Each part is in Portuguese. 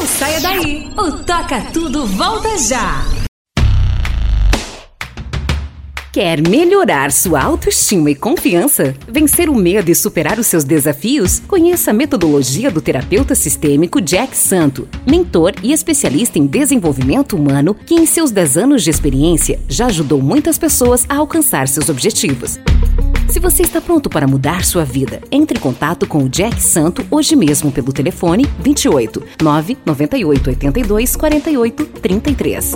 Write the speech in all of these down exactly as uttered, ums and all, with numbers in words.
Não saia daí, o Toca Tudo volta já. Quer melhorar sua autoestima e confiança? Vencer o medo e superar os seus desafios? Conheça a metodologia do terapeuta sistêmico Jack Santo, mentor e especialista em desenvolvimento humano que em seus dez anos de experiência já ajudou muitas pessoas a alcançar seus objetivos. Se você está pronto para mudar sua vida, entre em contato com o Jack Santo hoje mesmo pelo telefone vinte e oito, nove nove oito oito dois, quatro oito três três.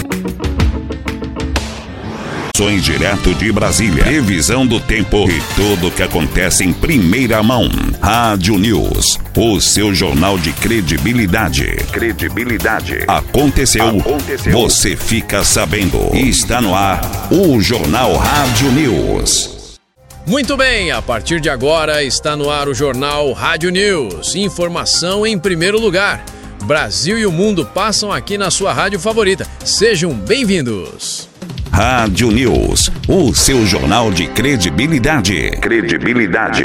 Direto de Brasília, previsão do tempo e tudo o que acontece em primeira mão. Rádio News, o seu jornal de credibilidade. Credibilidade. Aconteceu, Aconteceu. Você fica sabendo. Está no ar o Jornal Rádio News. Muito bem, a partir de agora está no ar o Jornal Rádio News. Informação em primeiro lugar. Brasil e o mundo passam aqui na sua rádio favorita. Sejam bem-vindos. Rádio News, o seu jornal de credibilidade. Credibilidade.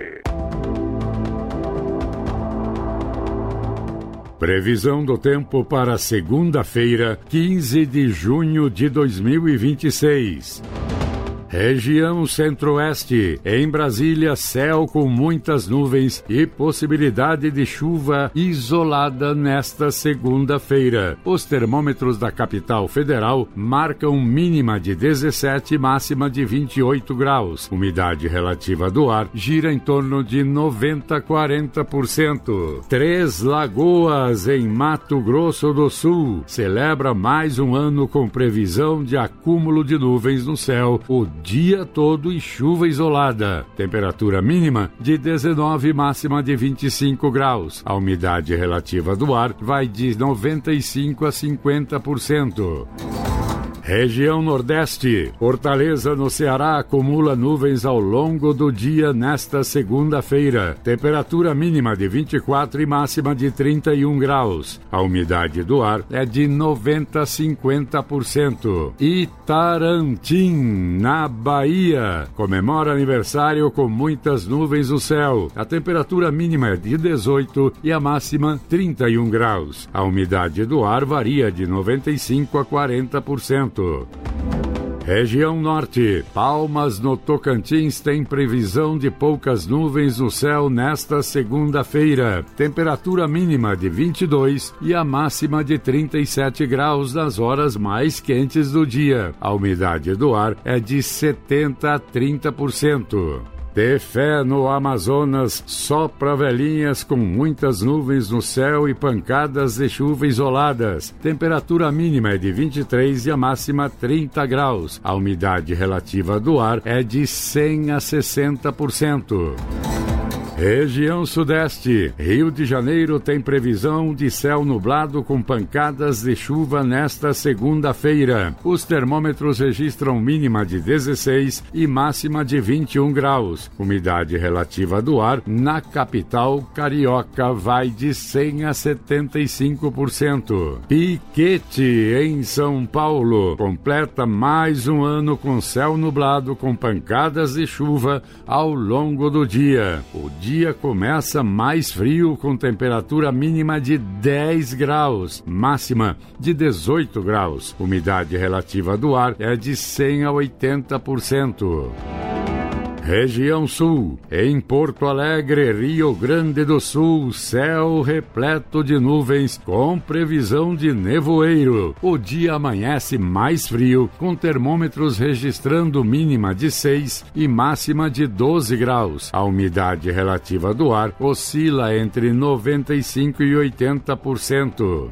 Previsão do tempo para segunda-feira, quinze de junho de dois mil e vinte e seis. Região Centro-Oeste. Em Brasília, céu com muitas nuvens e possibilidade de chuva isolada nesta segunda-feira. Os termômetros da capital federal marcam mínima de dezessete e máxima de vinte e oito graus. Umidade relativa do ar gira em torno de noventa a quarenta por cento. Três Lagoas, em Mato Grosso do Sul, celebra mais um ano com previsão de acúmulo de nuvens no céu o dia todo e chuva isolada. Temperatura mínima de dezenove, máxima de vinte e cinco graus. A umidade relativa do ar vai de noventa e cinco a cinquenta por cento. Região Nordeste. Fortaleza, no Ceará, acumula nuvens ao longo do dia nesta segunda-feira. Temperatura mínima de vinte e quatro e máxima de trinta e um graus. A umidade do ar é de noventa a cinquenta por cento. Itarantim, na Bahia, comemora aniversário com muitas nuvens no céu. A temperatura mínima é de dezoito e a máxima trinta e um graus. A umidade do ar varia de noventa e cinco a quarenta por cento. Região Norte. Palmas, no Tocantins, tem previsão de poucas nuvens no céu nesta segunda-feira. Temperatura mínima de vinte e dois e a máxima de trinta e sete graus nas horas mais quentes do dia. A umidade do ar é de setenta a trinta por cento. Tefé, no Amazonas, sopra velhinhas com muitas nuvens no céu e pancadas de chuva isoladas. Temperatura mínima é de vinte e três e a máxima trinta graus. A umidade relativa do ar é de cem a sessenta por cento. Região Sudeste. Rio de Janeiro tem previsão de céu nublado com pancadas de chuva nesta segunda-feira. Os termômetros registram mínima de dezesseis e máxima de vinte e um graus. Umidade relativa do ar na capital carioca vai de cem a setenta e cinco por cento. Piquete, em São Paulo, completa mais um ano com céu nublado com pancadas de chuva ao longo do dia. O dia dia começa mais frio, com temperatura mínima de dez graus, máxima de dezoito graus. Umidade relativa do ar é de cem a oitenta por cento. Região Sul. Em Porto Alegre, Rio Grande do Sul, céu repleto de nuvens com previsão de nevoeiro. O dia amanhece mais frio, com termômetros registrando mínima de seis e máxima de doze graus. A umidade relativa do ar oscila entre noventa e cinco e oitenta por cento.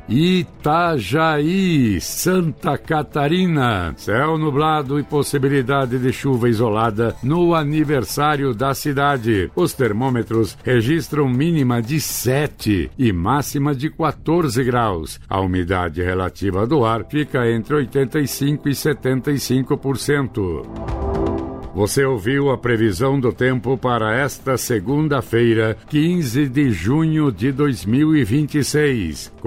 Itajaí, Santa Catarina. Céu nublado e possibilidade de chuva isolada no aniversário aniversário da cidade. Os termômetros registram mínima de sete e máxima de quatorze graus. A umidade relativa do ar fica entre oitenta e cinco e setenta e cinco por cento. Você ouviu a previsão do tempo para esta segunda-feira, quinze de junho de dois mil e vinte e seis.